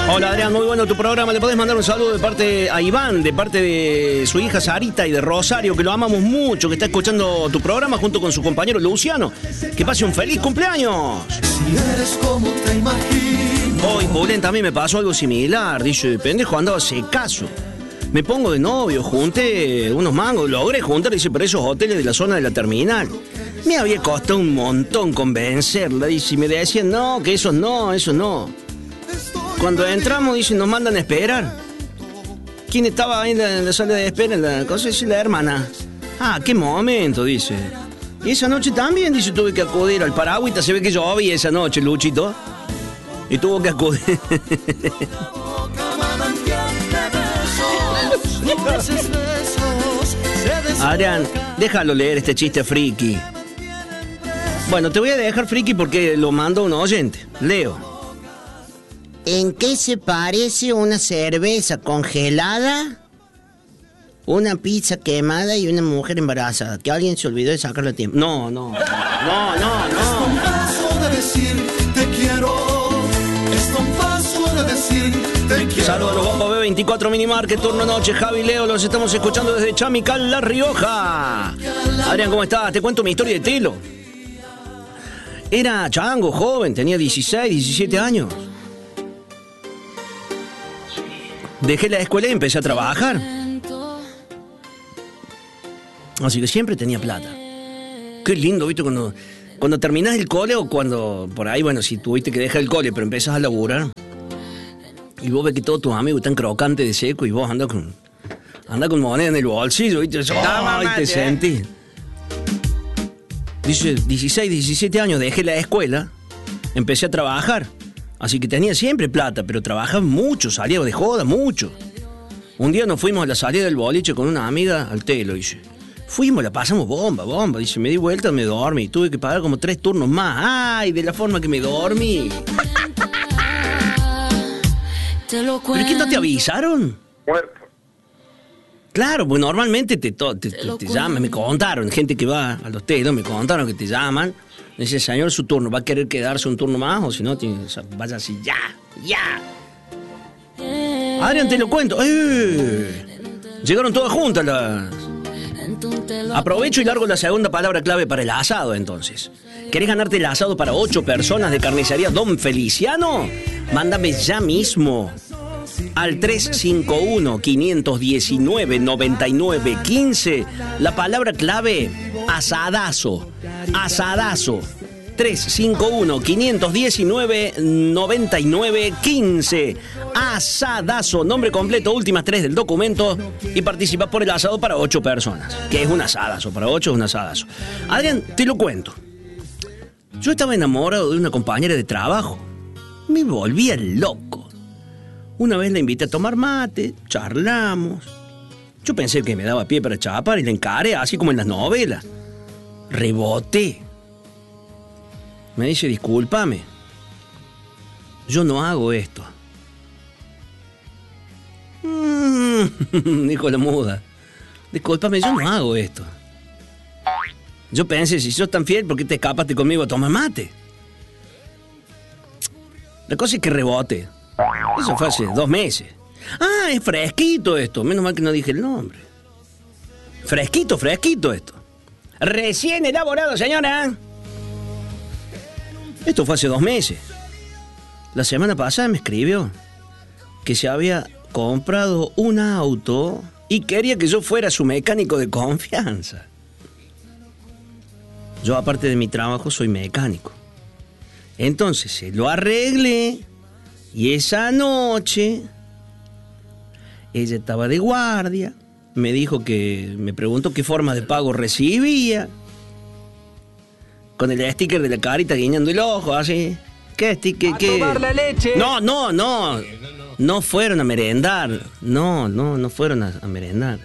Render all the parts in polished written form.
Hola Adrián, muy bueno tu programa. Le podés mandar un saludo de parte a Iván, de parte de su hija Sarita y de Rosario, que lo amamos mucho, que está escuchando tu programa junto con su compañero Luciano. Que pase un feliz cumpleaños. Si eres como te imagino. Hoy, Julen, también me pasó algo similar. Dice, pendejo, andaba secazo. Me pongo de novio, junté unos mangos, logré juntar, dice, por esos hoteles de la zona de la terminal. Me había costado un montón convencerla, dice, y me decían, no, que eso no, eso no. Cuando entramos, dice, nos mandan a esperar. ¿Quién estaba ahí en la sala de espera? La cosa dice, la hermana. Ah, qué momento, dice. Y esa noche también, dice, tuve que acudir al paragüita, se ve que llovía esa noche, Luchito. Y tuvo que acudir. Adrián, déjalo leer este chiste friki. Bueno, te voy a dejar friki porque lo manda un oyente. Leo. ¿En qué se parece una cerveza congelada, una pizza quemada y una mujer embarazada? Que alguien se olvidó de sacarlo a tiempo. No. Es un paso de decir te quiero. Es un paso de decir te quiero. Saludos a los Bomba B24 Minimarket, turno noche, Javi, Leo, los estamos escuchando desde Chamical, La Rioja. Adrián, ¿cómo estás? Te cuento mi historia de Telo. Era chango, joven, tenía 16, 17 años. Dejé la escuela y empecé a trabajar. Así que siempre tenía plata. Qué lindo, ¿viste? Cuando terminás el cole o cuando... Por ahí, bueno, si tuviste que dejar el cole, pero empezás a laburar. Y vos ves que todos tus amigos están crocantes de seco y vos andas con moneda en el bolsillo, ¿viste? ¡Ay, te sentís! Dice, 16, 17 años, dejé la escuela, empecé a trabajar. Así que tenía siempre plata, pero trabajaba mucho, salía de joda, mucho. Un día nos fuimos a la salida del boliche con una amiga al Telo, dice. Fuimos, la pasamos bomba. Dice, me di vuelta, me dormí. Tuve que pagar como 3 turnos más. ¡Ay, de la forma que me dormí! ¿Pero qué no te avisaron? Muerto. Claro, pues normalmente te llaman, me contaron, gente que va a los Telos, me contaron que te llaman. Dice, señor, su turno, ¿va a querer quedarse un turno más? O si no, vaya así, ya. Adrián, te lo cuento. Llegaron todas juntas las... Aprovecho y largo la segunda palabra clave para el asado, entonces. ¿Querés ganarte el asado para 8 personas de carnicería Don Feliciano? Mándame ya mismo al 351-519-9915 la palabra clave asadazo. 351-519-9915 asadazo, nombre completo, últimas 3 del documento y participas por el asado para 8 personas. Que es un asadazo, para 8 es un asadazo. Adrián, te lo cuento. Yo estaba enamorado de una compañera de trabajo. Me volvía loco. Una vez la invité a tomar mate, charlamos. Yo pensé que me daba pie para chapar y la encaré, así como en las novelas. Reboté. Me dice, discúlpame. Yo no hago esto. Dijo la muda. Discúlpame, yo no hago esto. Yo pensé, si sos tan fiel, ¿por qué te escapaste conmigo a tomar mate? La cosa es que rebote. Eso fue hace 2 meses. Ah, es fresquito esto. Menos mal que no dije el nombre. Fresquito esto. Recién elaborado, señora. Esto fue hace 2 meses. La semana pasada me escribió que se había comprado un auto y quería que yo fuera su mecánico de confianza. Yo, aparte de mi trabajo, soy mecánico. Entonces se lo arreglé y esa noche ella estaba de guardia. Me preguntó qué forma de pago recibía. Con el sticker de la carita guiñando el ojo, así. ¿Qué sticker? ¿Qué? Tomar la leche. No. No fueron a merendar. No fueron a merendar.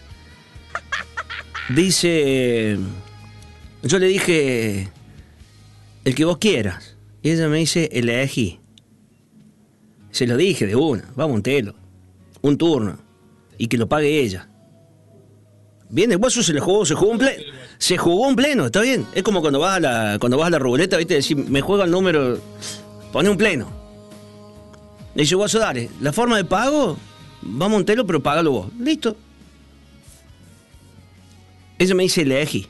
Dice... Yo le dije... El que vos quieras. Y ella me dice, elegí. Se lo dije de una. Vamos, un Telo. Un turno. Y que lo pague ella. Bien, después eso se le jugó, se jugó un pleno, está bien. Es como cuando vas a la ruleta, ¿viste? Decir, me juega el número, pone un pleno. Le dice, Guaso, dale, la forma de pago, vamos a un telo, pero págalo vos. Listo. Ella me dice, elegí.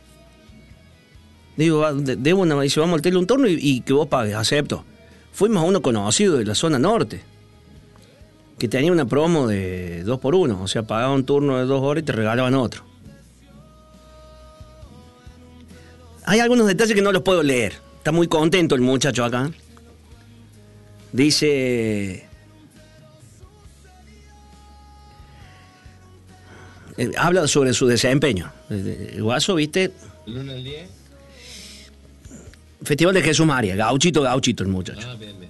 Digo, debo una, me dice, vamos al telo un turno y que vos pagues, acepto. Fuimos a uno conocido de la zona norte, que tenía una promo de 2x1, o sea, pagaba un turno de 2 horas y te regalaban otro. Hay algunos detalles que no los puedo leer. Está muy contento el muchacho acá. Dice... habla sobre su desempeño. El Guaso, ¿viste? ¿El 1 al 10? Festival de Jesús María. Gauchito el muchacho. Ah, bien.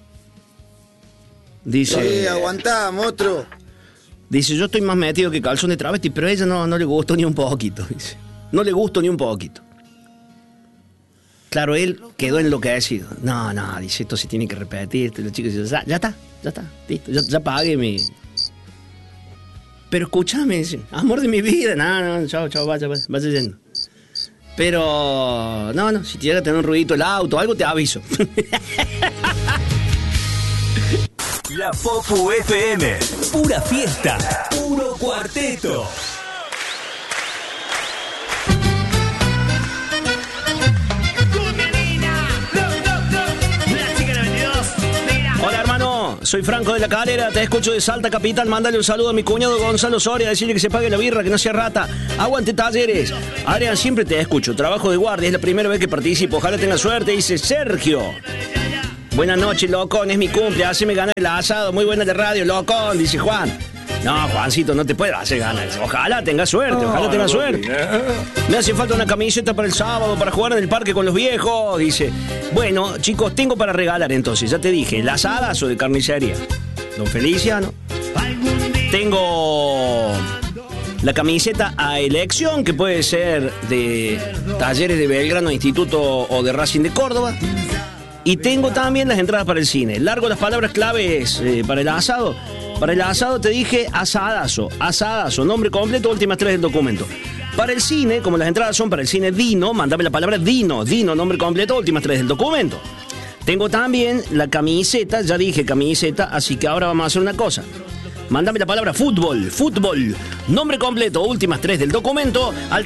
Dice... Sí, aguantá, monstruo. Dice, yo estoy más metido que calzón de travesti, pero a ella no le gustó ni un poquito. Dice. No le gustó ni un poquito. Claro, él quedó enloquecido. No, dice, esto se tiene que repetir. La chica dice, ya está, listo, ya pagué mi... Pero escúchame, dice, amor de mi vida, no, chao, vaya yendo. Pero, no, si llega a tener un ruidito el auto, algo te aviso. La Popu FM, pura fiesta, puro cuarteto. Hola hermano, soy Franco de la Calera, te escucho de Salta Capital, mándale un saludo a mi cuñado Gonzalo Soria, decirle que se pague la birra, que no sea rata, aguante Talleres. Adrián, siempre te escucho, trabajo de guardia, es la primera vez que participo, ojalá tenga suerte, dice Sergio. Buenas noches, locón, es mi cumple, haceme ganar el asado, muy buena de radio, locón, dice Juan. No, Juancito, no te puedo hacer ganar. Ojalá tenga suerte, suerte. Me hace falta una camiseta para el sábado, para jugar en el parque con los viejos, dice. Bueno, chicos, tengo para regalar entonces, ya te dije, las hadas o de carnicería. Don Feliciano. Tengo la camiseta a elección, que puede ser de Talleres de Belgrano, Instituto o de Racing de Córdoba. Y tengo también las entradas para el cine. Largo las palabras claves para el asado. Para el asado te dije asadazo, nombre completo, últimas 3 del documento. Para el cine, como las entradas son para el cine Dino, mándame la palabra Dino, nombre completo, últimas 3 del documento. Tengo también la camiseta, ya dije camiseta, así que ahora vamos a hacer una cosa. Mándame la palabra fútbol, nombre completo, últimas 3 del documento, al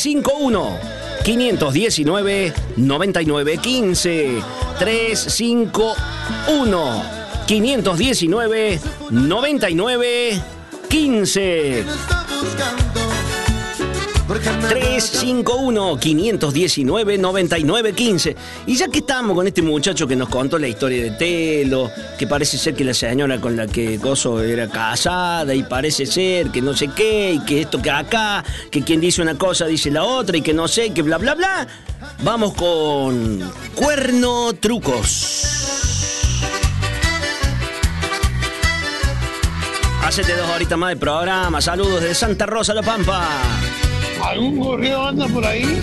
351-519-9915. 351-519-9915. 351-519-9915. Y ya que estamos con este muchacho que nos contó la historia de Telo, que parece ser que la señora con la que Gozo era casada, y parece ser que no sé qué, y que esto que acá, que quien dice una cosa dice la otra, y que no sé, que bla bla bla, vamos con Cuerno Trucos. Hacete 2 horitas más de programa. Saludos de Santa Rosa, La Pampa. ¿Algún correo anda por ahí?